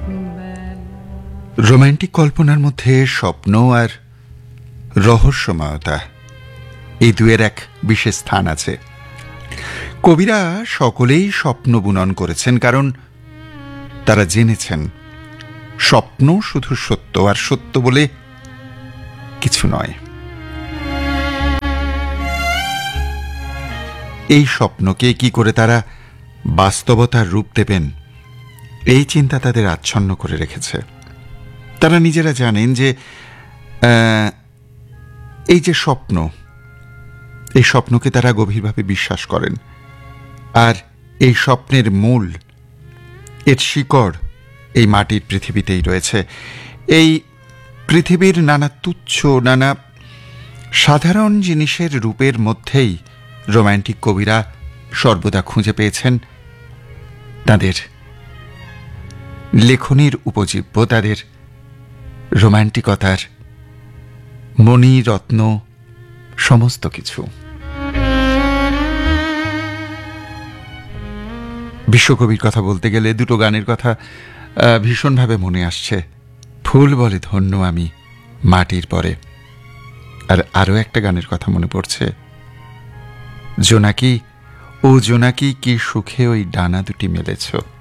Romantic কল্পনার মধ্যে স্বপ্ন আর রহস্যময়তা এই দুয়ের এক বিশেষ স্থান আছে। কবিরা সকলেই স্বপ্ন বুনন করেছেন, কারণ তারা জেনেছেন স্বপ্ন শুধু সত্য, আর সত্য বলে কিছু নয়। এই স্বপ্নকে কি করে তারা বাস্তবতার রূপ দেবেন, এই চিন্তা তাদের আচ্ছন্ন করে রেখেছে। তারা নিজেরা জানেন যে এই যে স্বপ্ন, এই স্বপ্নকে তারা গভীরভাবে বিশ্বাস করেন, আর এই স্বপ্নের মূল, এর শিকড় এই মাটির পৃথিবীতেই রয়েছে। এই পৃথিবীর নানা তুচ্ছ, নানা সাধারণ জিনিসের রূপের মধ্যেই রোম্যান্টিক কবিরা সর্বদা খুঁজে পেয়েছেন তাদের লেখনীর উপজীব্য, তাদের রোম্যান্টিকতার মণিরত্ন সমস্ত কিছু। বিশ্বকবির কথা বলতে গেলে দুটো গানের কথা ভীষণভাবে মনে আসছে। ফুল বলে ধন্য আমি মাটির পরে, আর আরো একটা গানের কথা মনে পড়ছে, জোনাকি ও জোনাকি কি সুখে ওই ডানা দুটি মেলেছ।